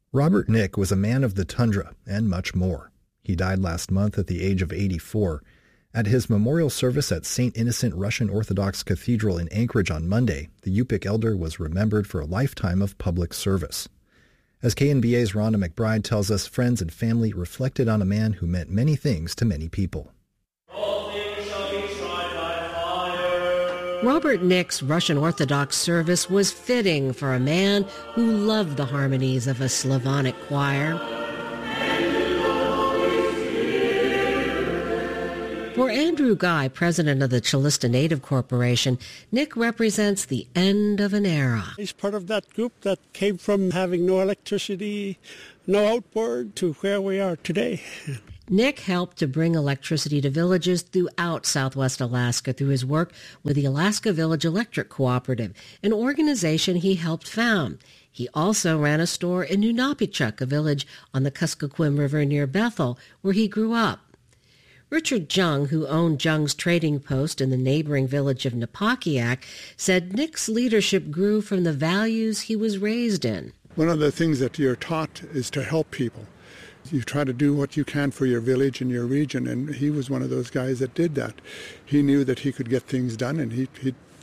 Robert Nick was a man of the tundra and much more. He died last month at the age of 84. At his memorial service at St. Innocent Russian Orthodox Cathedral in Anchorage on Monday, the Yupik elder was remembered for a lifetime of public service. As KNBA's Rhonda McBride tells us, friends and family reflected on a man who meant many things to many people. Robert Nick's Russian Orthodox service was fitting for a man who loved the harmonies of a Slavonic choir. For Andrew Guy, president of the Chilista Native Corporation, Nick represents the end of an era. He's part of that group that came from having no electricity, no outboard, to where we are today. Nick helped to bring electricity to villages throughout southwest Alaska through his work with the Alaska Village Electric Cooperative, an organization he helped found. He also ran a store in Nunapichuk, a village on the Kuskokwim River near Bethel, where he grew up. Richard Jung, who owned Jung's Trading Post in the neighboring village of Napakiak, said Nick's leadership grew from the values he was raised in. One of the things that you're taught is to help people. You try to do what you can for your village and your region, and he was one of those guys that did that. He knew that he could get things done, and he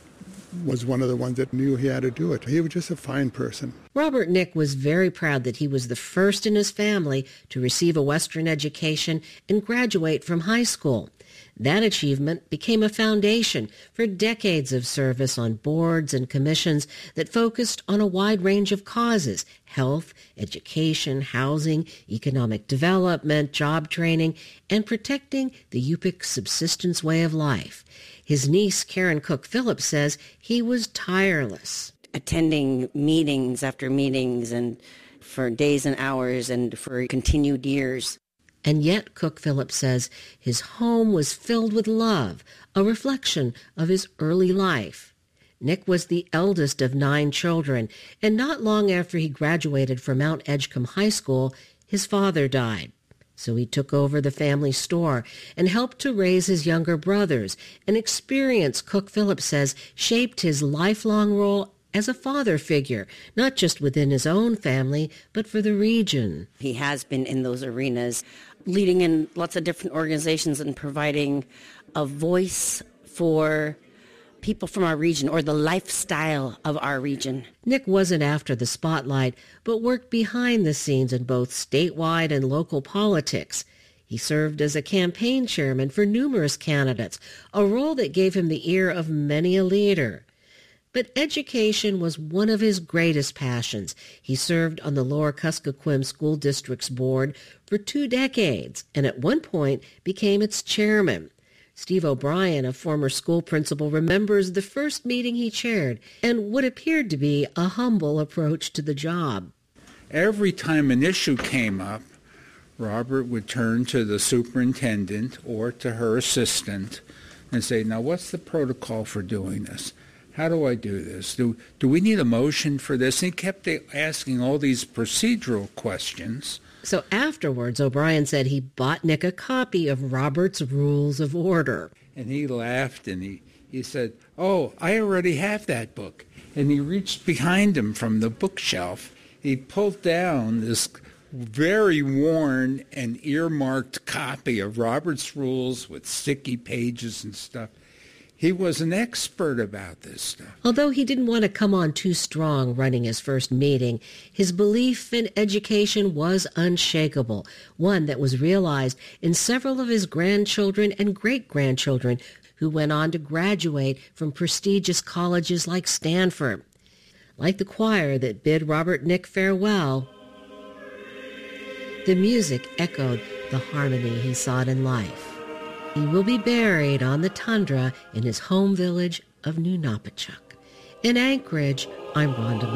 was one of the ones that knew he had to do it. He was just a fine person. Robert Nick was very proud that he was the first in his family to receive a Western education and graduate from high school. That achievement became a foundation for decades of service on boards and commissions that focused on a wide range of causes: health, education, housing, economic development, job training, and protecting the Yupik subsistence way of life. His niece, Karen Cook Phillips, says he was tireless. Attending meetings after meetings and for days and hours and for continued years. And yet, Cook Phillips says, his home was filled with love, a reflection of his early life. Nick was the eldest of 9 children, and not long after he graduated from Mount Edgecombe High School, his father died. So he took over the family store and helped to raise his younger brothers, an experience, Cook Phillips says, shaped his lifelong role as a father figure, not just within his own family, but for the region. He has been in those arenas, leading in lots of different organizations and providing a voice for people from our region or the lifestyle of our region. Nick wasn't after the spotlight, but worked behind the scenes in both statewide and local politics. He served as a campaign chairman for numerous candidates, a role that gave him the ear of many a leader. But education was one of his greatest passions. He served on the Lower Kuskokwim School District's board for 2 decades, and at one point became its chairman. Steve O'Brien, a former school principal, remembers the first meeting he chaired and what appeared to be a humble approach to the job. Every time an issue came up, Robert would turn to the superintendent or to her assistant and say, now what's the protocol for doing this? How do I do this? Do we need a motion for this? And he kept asking all these procedural questions. So afterwards, O'Brien said he bought Nick a copy of Robert's Rules of Order. And he laughed and he said, oh, I already have that book. And he reached behind him from the bookshelf. He pulled down this very worn and earmarked copy of Robert's Rules with sticky pages and stuff. He was an expert about this stuff. Although he didn't want to come on too strong running his first meeting, his belief in education was unshakable, one that was realized in several of his grandchildren and great-grandchildren who went on to graduate from prestigious colleges like Stanford. Like the choir that bid Robert Nick farewell, the music echoed the harmony he sought in life. He will be buried on the tundra in his home village of Nunapichuk. In Anchorage, I'm Rhonda